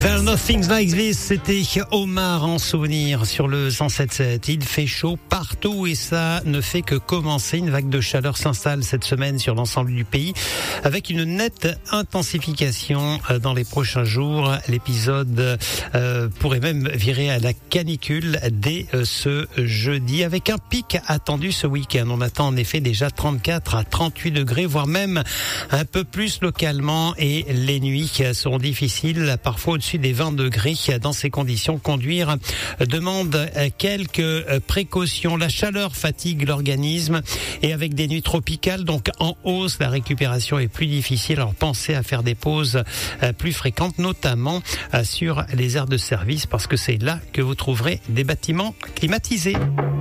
Well, Nothing Like This, c'était Omar en souvenir sur le 107.7. Il fait chaud partout et ça ne fait que commencer. Une vague de chaleur s'installe cette semaine sur l'ensemble du pays avec une nette intensification dans les prochains jours. L'épisode pourrait même virer à la canicule dès ce jeudi avec un pic attendu ce week-end. On attend en effet déjà 34 à 38 degrés, voire même un peu plus localement, et les nuits seront difficiles, parfois au-dessus des 20 degrés. Dans ces conditions, conduire demande quelques précautions. La chaleur fatigue l'organisme et avec des nuits tropicales donc en hausse, la récupération est plus difficile. Alors pensez à faire des pauses plus fréquentes, notamment sur les aires de service, parce que c'est là que vous trouverez des bâtiments climatisés.